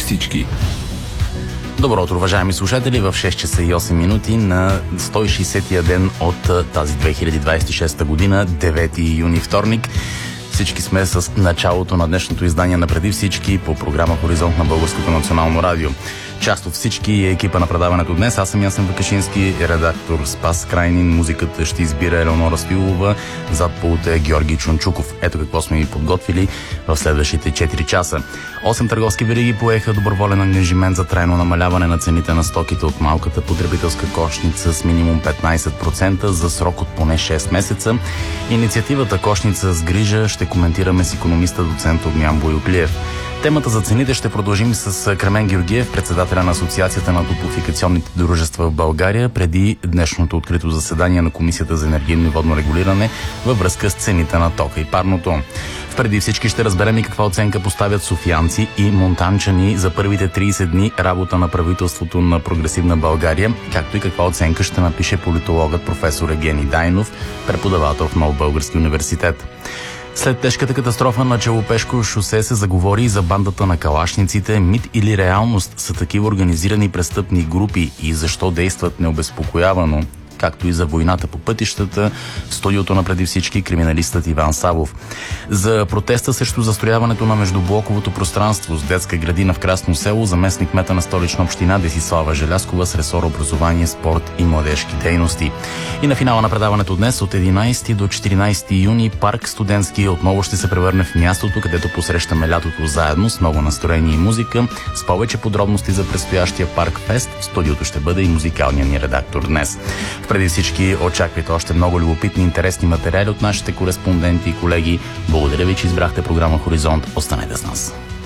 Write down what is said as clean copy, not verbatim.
всички. Добро утро, уважаеми слушатели, в 6 часа и 8 минути на 160-я ден от тази 2026 година, 9 юни, вторник. Всички сме с началото на днешното издание на Преди всички по програма Хоризонт на Българското национално радио. Част от всички е екипа на предаването днес. Аз съм Ясен Вакашински, редактор Спас Крайнин, музиката ще избира Елеонора Стоилова, зад пулта е Георги Чунчуков. Ето какво сме ви подготвили в следващите 4 часа. 8 търговски вериги поеха доброволен ангажимент за трайно намаляване на цените на стоките от малката потребителска кошница с минимум 15% за срок от поне 6 месеца. Инициативата Кошница с грижа ще коментираме с икономиста доцент Огнян Боюклиев. Темата за цените ще продължим с Кремен Георгиев, председателя на Асоциацията на топлофикационните дружества в България, преди днешното открито заседание на Комисията за енергийно и водно регулиране във връзка с цените на тока и парното. Преди всички ще разберем и каква оценка поставят софиянци и монтанчани за първите 30 дни работа на правителството на Прогресивна България, както и каква оценка ще напише политологът професор Евгений Дайнов, преподавател в Нов български университет. След тежката катастрофа на Челопешко шосе се заговори и за бандата на калашниците. Мит или реалност са такива организирани престъпни групи и защо действат необезпокоявано, както и за войната по пътищата, в студиото на Преди всички криминалистът Иван Савов. За протеста срещу застрояването на междублоковото пространство с детска градина в Красно село, заместник кмета на Столична община Десислава Желязкова с ресор образование, спорт и младежки дейности. И на финала на предаването днес от 11 до 14 юни парк Студентски отново ще се превърне в мястото, където посрещаме лятото заедно с много настроение и музика. С повече подробности за предстоящия парк фест в студиото ще бъде и музикалният ни редактор днес. Преди всички очаквайте още много любопитни и интересни материали от нашите кореспонденти и колеги. Благодаря ви, че избрахте програма Хоризонт. Останете с нас.